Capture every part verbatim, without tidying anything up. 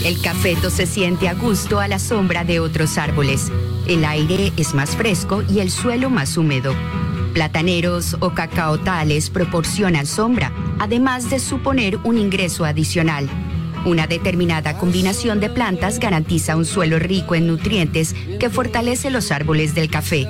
El cafeto se siente a gusto a la sombra de otros árboles. El aire es más fresco y el suelo más húmedo. Plataneros o cacaotales proporcionan sombra, además de suponer un ingreso adicional. Una determinada combinación de plantas garantiza un suelo rico en nutrientes que fortalece los árboles del café.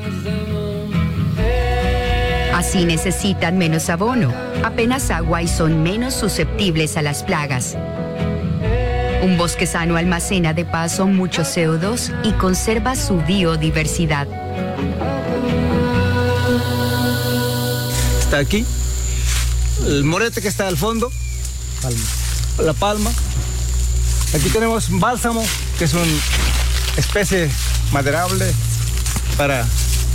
Así necesitan menos abono, apenas agua y son menos susceptibles a las plagas. Un bosque sano almacena de paso mucho C O dos y conserva su biodiversidad. Está aquí, el morete que está al fondo, palma. La palma. Aquí tenemos bálsamo, que es una especie maderable para,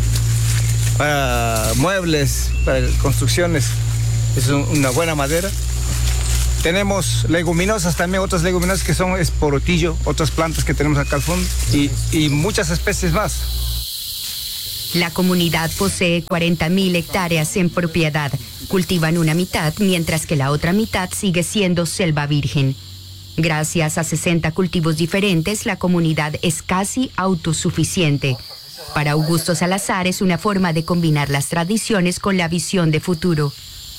para muebles, para construcciones. Es un, una buena madera. Tenemos leguminosas también, otras leguminosas que son esporotillo, otras plantas que tenemos acá al fondo y, y muchas especies más. La comunidad posee cuarenta mil hectáreas en propiedad. Cultivan una mitad, mientras que la otra mitad sigue siendo selva virgen. Gracias a sesenta cultivos diferentes, la comunidad es casi autosuficiente. Para Augusto Salazar es una forma de combinar las tradiciones con la visión de futuro.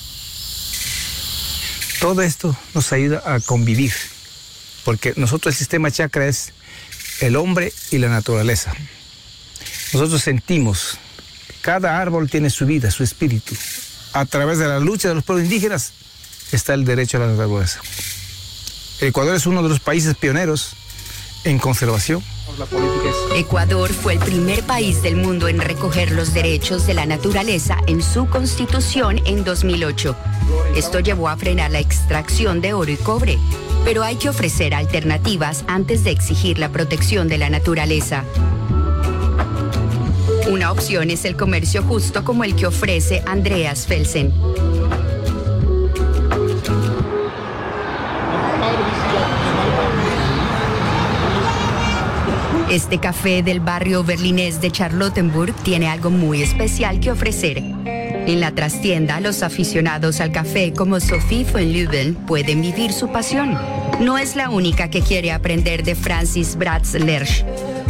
Todo esto nos ayuda a convivir, porque nosotros el sistema chakra es el hombre y la naturaleza. Nosotros sentimos, cada árbol tiene su vida, su espíritu. A través de la lucha de los pueblos indígenas está el derecho a la naturaleza. Ecuador es uno de los países pioneros en conservación. Ecuador fue el primer país del mundo en recoger los derechos de la naturaleza en su constitución en dos mil ocho. Esto llevó a frenar la extracción de oro y cobre, pero hay que ofrecer alternativas antes de exigir la protección de la naturaleza. Una opción es el comercio justo como el que ofrece Andreas Felsen. Este café del barrio berlinés de Charlottenburg tiene algo muy especial que ofrecer. En la trastienda, los aficionados al café como Sophie von Lübben pueden vivir su pasión. No es la única que quiere aprender de Francis Bratz-Lersch.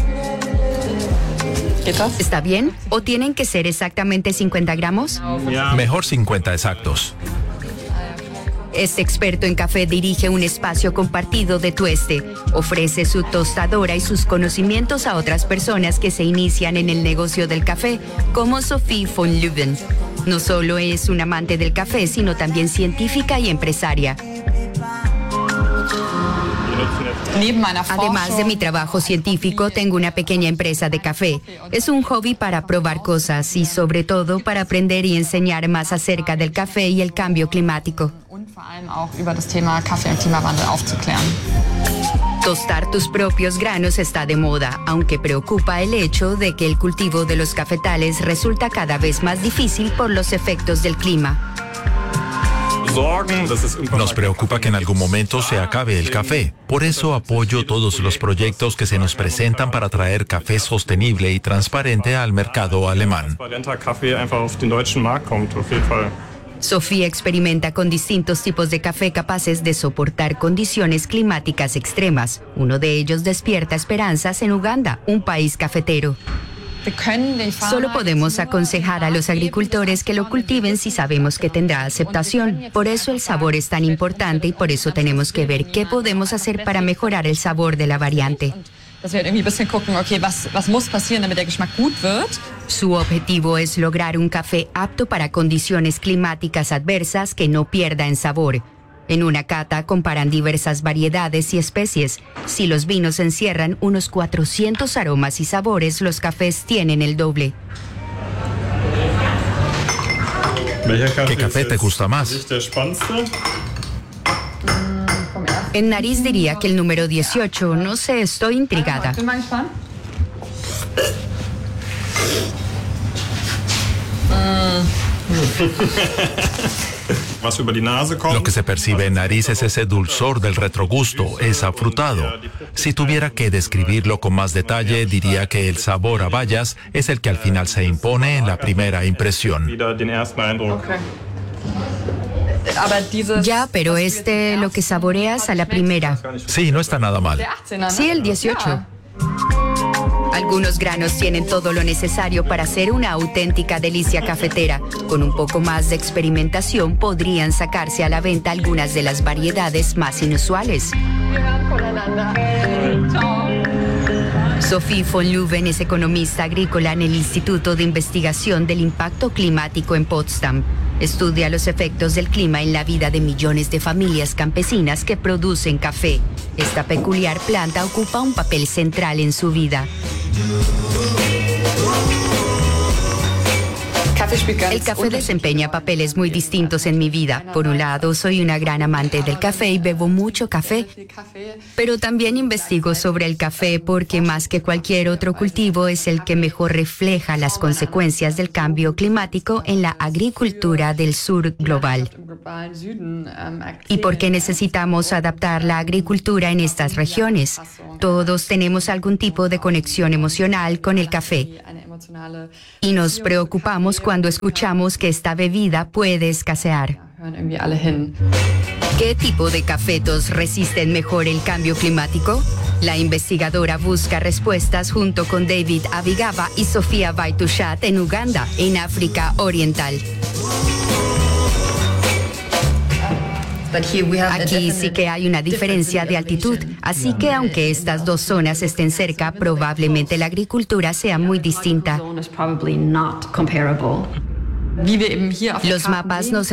¿Está bien? ¿O tienen que ser exactamente cincuenta gramos? Mejor cincuenta exactos. Este experto en café dirige un espacio compartido de tueste. Ofrece su tostadora y sus conocimientos a otras personas que se inician en el negocio del café, como Sophie von Lübben. No solo es un amante del café, sino también científica y empresaria. Además de mi trabajo científico, tengo una pequeña empresa de café. Es un hobby para probar cosas y sobre todo para aprender y enseñar más acerca del café y el cambio climático. Tostar tus propios granos está de moda, aunque preocupa el hecho de que el cultivo de los cafetales resulta cada vez más difícil por los efectos del clima. Nos preocupa que en algún momento se acabe el café. Por eso apoyo todos los proyectos que se nos presentan para traer café sostenible y transparente al mercado alemán. Sofía experimenta con distintos tipos de café capaces de soportar condiciones climáticas extremas. Uno de ellos despierta esperanzas en Uganda, un país cafetero. Solo podemos aconsejar a los agricultores que lo cultiven si sabemos que tendrá aceptación. Por eso el sabor es tan importante y por eso tenemos que ver qué podemos hacer para mejorar el sabor de la variante. Su objetivo es lograr un café apto para condiciones climáticas adversas que no pierda en sabor. En una cata comparan diversas variedades y especies. Si los vinos encierran unos cuatrocientos aromas y sabores, los cafés tienen el doble. ¿Qué café te gusta más? En nariz diría que el número dieciocho. No sé, estoy intrigada. Lo que se percibe en nariz es ese dulzor del retrogusto, es afrutado. Si tuviera que describirlo con más detalle, diría que el sabor a bayas es el que al final se impone en la primera impresión. Ya, pero este lo que saboreas a la primera. Sí, no está nada mal. Sí, el dieciocho. Algunos granos tienen todo lo necesario para hacer una auténtica delicia cafetera. Con un poco más de experimentación podrían sacarse a la venta algunas de las variedades más inusuales. Sophie von Leuven es economista agrícola en el Instituto de Investigación del Impacto Climático en Potsdam. Estudia los efectos del clima en la vida de millones de familias campesinas que producen café. Esta peculiar planta ocupa un papel central en su vida. El café desempeña papeles muy distintos en mi vida. Por un lado, soy una gran amante del café y bebo mucho café, pero también investigo sobre el café porque más que cualquier otro cultivo es el que mejor refleja las consecuencias del cambio climático en la agricultura del sur global. Y porque necesitamos adaptar la agricultura en estas regiones. Todos tenemos algún tipo de conexión emocional con el café. Y nos preocupamos cuando escuchamos que esta bebida puede escasear. ¿Qué tipo de cafetos resisten mejor el cambio climático? La investigadora busca respuestas junto con David Abigaba y Sofía Baitushat en Uganda, en África Oriental. Aquí sí que hay una diferencia de altitud, así que aunque estas dos zonas estén cerca, probablemente la agricultura sea muy distinta. Los mapas nos